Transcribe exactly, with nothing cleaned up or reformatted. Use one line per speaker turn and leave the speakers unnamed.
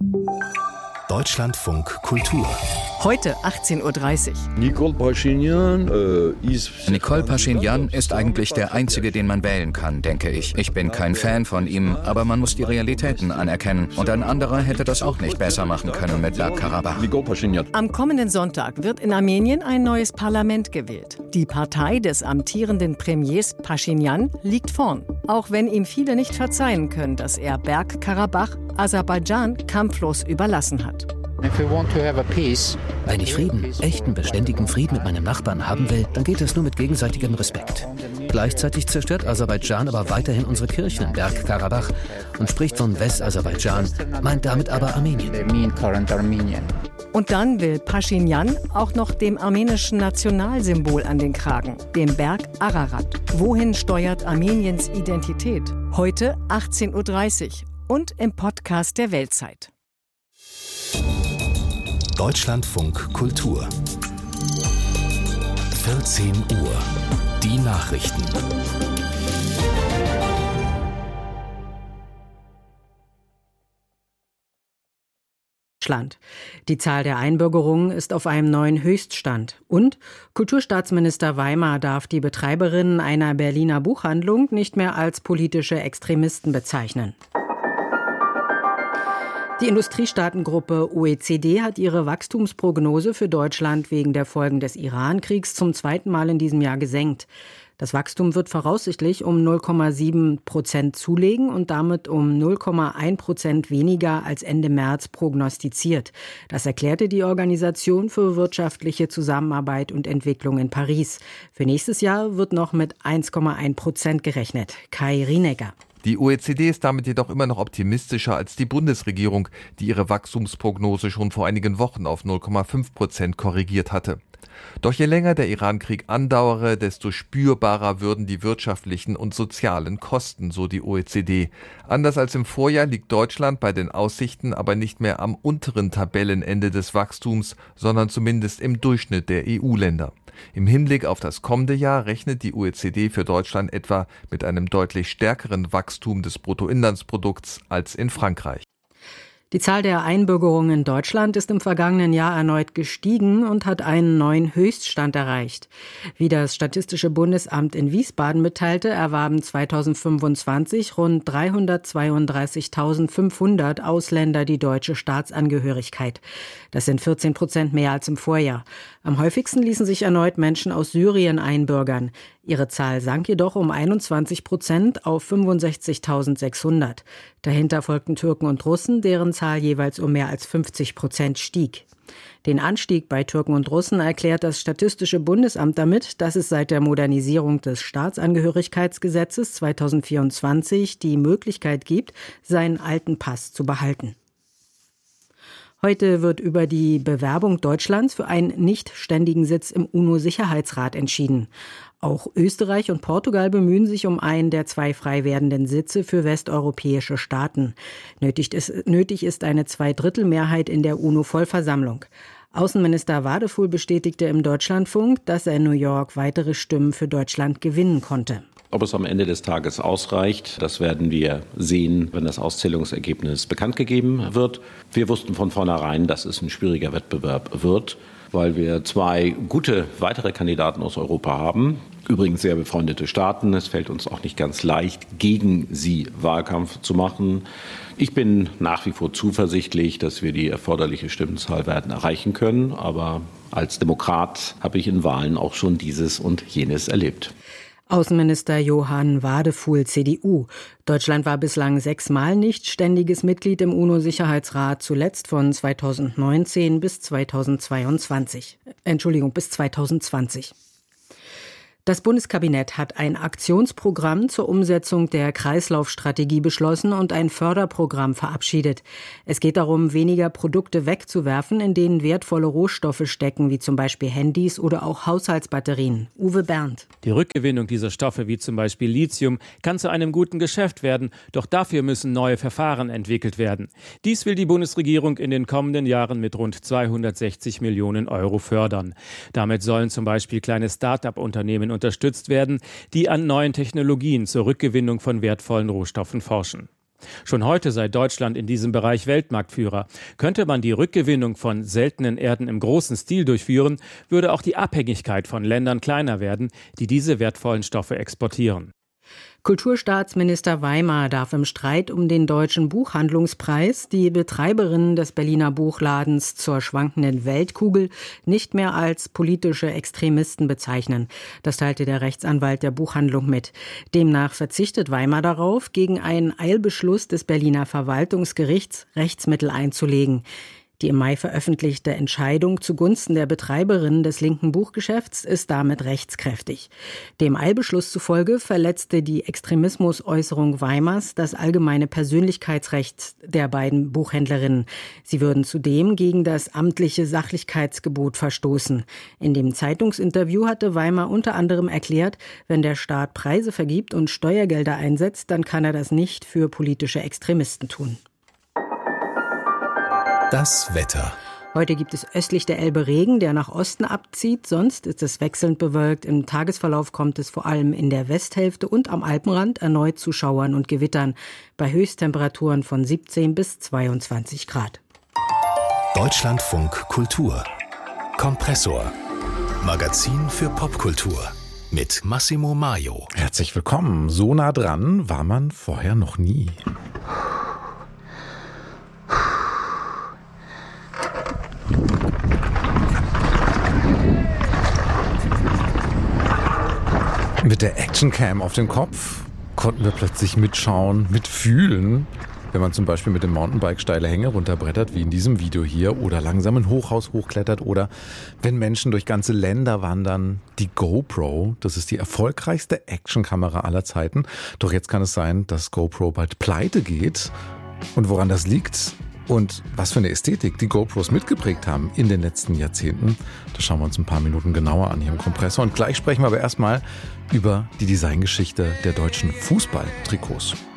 Deutschlandfunk Kultur.
Heute achtzehn Uhr dreißig.
Nikol Paschinjan äh, ist...
Nikol Paschinjan ist eigentlich der Einzige, den man wählen kann, denke ich. Ich bin kein Fan von ihm, aber man muss die Realitäten anerkennen. Und ein anderer hätte das auch nicht besser machen können mit Bergkarabach.
Am kommenden Sonntag wird in Armenien ein neues Parlament gewählt. Die Partei des amtierenden Premiers Paschinjan liegt vorn. Auch wenn ihm viele nicht verzeihen können, dass er Bergkarabach Aserbaidschan kampflos überlassen hat.
Wenn ich Frieden, echten, beständigen Frieden mit meinem Nachbarn haben will, dann geht es nur mit gegenseitigem Respekt. Gleichzeitig zerstört Aserbaidschan aber weiterhin unsere Kirchen in Bergkarabach und spricht von West-Aserbaidschan, meint damit aber Armenien.
Und dann will Paschinjan auch noch dem armenischen Nationalsymbol an den Kragen, dem Berg Ararat. Wohin steuert Armeniens Identität? Heute achtzehn Uhr dreißig und im Podcast der Weltzeit.
Deutschlandfunk Kultur. vierzehn Uhr. Die Nachrichten.
Deutschland. Die Zahl der Einbürgerungen ist auf einem neuen Höchststand. Und Kulturstaatsminister Weimar darf die Betreiberinnen einer Berliner Buchhandlung nicht mehr als politische Extremisten bezeichnen. Die Industriestaatengruppe O E C D hat ihre Wachstumsprognose für Deutschland wegen der Folgen des Iran-Kriegs zum zweiten Mal in diesem Jahr gesenkt. Das Wachstum wird voraussichtlich um null Komma sieben Prozent zulegen und damit um null Komma eins Prozent weniger als Ende März prognostiziert. Das erklärte die Organisation für wirtschaftliche Zusammenarbeit und Entwicklung in Paris. Für nächstes Jahr wird noch mit eins Komma eins Prozent gerechnet. Kai Rienegger.
Die O E C D ist damit jedoch immer noch optimistischer als die Bundesregierung, die ihre Wachstumsprognose schon vor einigen Wochen auf null Komma fünf Prozent korrigiert hatte. Doch je länger der Iran-Krieg andauere, desto spürbarer würden die wirtschaftlichen und sozialen Kosten, so die O E C D. Anders als im Vorjahr liegt Deutschland bei den Aussichten aber nicht mehr am unteren Tabellenende des Wachstums, sondern zumindest im Durchschnitt der E U-Länder. Im Hinblick auf das kommende Jahr rechnet die O E C D für Deutschland etwa mit einem deutlich stärkeren Wachstum des Bruttoinlandsprodukts als in Frankreich.
Die Zahl der Einbürgerungen in Deutschland ist im vergangenen Jahr erneut gestiegen und hat einen neuen Höchststand erreicht. Wie das Statistische Bundesamt in Wiesbaden mitteilte, erwarben zweitausendfünfundzwanzig rund dreihundertzweiunddreißigtausendfünfhundert Ausländer die deutsche Staatsangehörigkeit. Das sind vierzehn Prozent mehr als im Vorjahr. Am häufigsten ließen sich erneut Menschen aus Syrien einbürgern. Ihre Zahl sank jedoch um einundzwanzig Prozent auf fünfundsechzigtausendsechshundert. Dahinter folgten Türken und Russen, deren Zahl jeweils um mehr als fünfzig Prozent stieg. Den Anstieg bei Türken und Russen erklärt das Statistische Bundesamt damit, dass es seit der Modernisierung des Staatsangehörigkeitsgesetzes zweitausendvierundzwanzig die Möglichkeit gibt, seinen alten Pass zu behalten. Heute wird über die Bewerbung Deutschlands für einen nichtständigen Sitz im UNO-Sicherheitsrat entschieden. Auch Österreich und Portugal bemühen sich um einen der zwei frei werdenden Sitze für westeuropäische Staaten. Nötig ist, nötig ist eine Zweidrittelmehrheit in der UNO-Vollversammlung. Außenminister Wadefuhl bestätigte im Deutschlandfunk, dass er in New York weitere Stimmen für Deutschland gewinnen konnte.
Ob es am Ende des Tages ausreicht, das werden wir sehen, wenn das Auszählungsergebnis bekannt gegeben wird. Wir wussten von vornherein, dass es ein schwieriger Wettbewerb wird, weil wir zwei gute weitere Kandidaten aus Europa haben. Übrigens sehr befreundete Staaten. Es fällt uns auch nicht ganz leicht, gegen sie Wahlkampf zu machen. Ich bin nach wie vor zuversichtlich, dass wir die erforderliche Stimmenzahl werden erreichen können. Aber als Demokrat habe ich in Wahlen auch schon dieses und jenes erlebt.
Außenminister Johann Wadefuhl, C D U. Deutschland war bislang sechsmal nicht ständiges Mitglied im UNO-Sicherheitsrat, zuletzt von zweitausendneunzehn bis zweitausendzweiundzwanzig. Entschuldigung, bis zweitausendzwanzig. Das Bundeskabinett hat ein Aktionsprogramm zur Umsetzung der Kreislaufstrategie beschlossen und ein Förderprogramm verabschiedet. Es geht darum, weniger Produkte wegzuwerfen, in denen wertvolle Rohstoffe stecken, wie zum Beispiel Handys oder auch Haushaltsbatterien. Uwe Berndt.
Die Rückgewinnung dieser Stoffe, wie zum Beispiel Lithium, kann zu einem guten Geschäft werden, doch dafür müssen neue Verfahren entwickelt werden. Dies will die Bundesregierung in den kommenden Jahren mit rund zweihundertsechzig Millionen Euro fördern. Damit sollen zum Beispiel kleine Start-up-Unternehmen unterstützt werden, die an neuen Technologien zur Rückgewinnung von wertvollen Rohstoffen forschen. Schon heute sei Deutschland in diesem Bereich Weltmarktführer. Könnte man die Rückgewinnung von seltenen Erden im großen Stil durchführen, würde auch die Abhängigkeit von Ländern kleiner werden, die diese wertvollen Stoffe exportieren.
Kulturstaatsminister Weimar darf im Streit um den Deutschen Buchhandlungspreis die Betreiberin des Berliner Buchladens zur schwankenden Weltkugel nicht mehr als politische Extremisten bezeichnen. Das teilte der Rechtsanwalt der Buchhandlung mit. Demnach verzichtet Weimar darauf, gegen einen Eilbeschluss des Berliner Verwaltungsgerichts Rechtsmittel einzulegen. Die im Mai veröffentlichte Entscheidung zugunsten der Betreiberin des linken Buchgeschäfts ist damit rechtskräftig. Dem Eilbeschluss zufolge verletzte die Extremismusäußerung Weimars das allgemeine Persönlichkeitsrecht der beiden Buchhändlerinnen. Sie würden zudem gegen das amtliche Sachlichkeitsgebot verstoßen. In dem Zeitungsinterview hatte Weimar unter anderem erklärt, wenn der Staat Preise vergibt und Steuergelder einsetzt, dann kann er das nicht für politische Extremisten tun.
Das Wetter.
Heute gibt es östlich der Elbe Regen, der nach Osten abzieht. Sonst ist es wechselnd bewölkt. Im Tagesverlauf kommt es vor allem in der Westhälfte und am Alpenrand erneut zu Schauern und Gewittern. Bei Höchsttemperaturen von siebzehn bis zweiundzwanzig Grad.
Deutschlandfunk Kultur. Kompressor. Magazin für Popkultur. Mit Massimo Maio.
Herzlich willkommen. So nah dran war man vorher noch nie. Mit der Actioncam auf dem Kopf konnten wir plötzlich mitschauen, mitfühlen, wenn man zum Beispiel mit dem Mountainbike steile Hänge runterbrettert, wie in diesem Video hier, oder langsam ein Hochhaus hochklettert, oder wenn Menschen durch ganze Länder wandern. Die GoPro, das ist die erfolgreichste Actionkamera aller Zeiten. Doch jetzt kann es sein, dass GoPro bald pleite geht. Und woran das liegt und was für eine Ästhetik die GoPros mitgeprägt haben in den letzten Jahrzehnten, das schauen wir uns ein paar Minuten genauer an hier im Kompressor. Und gleich sprechen wir aber erstmal über die Designgeschichte der deutschen Fußballtrikots.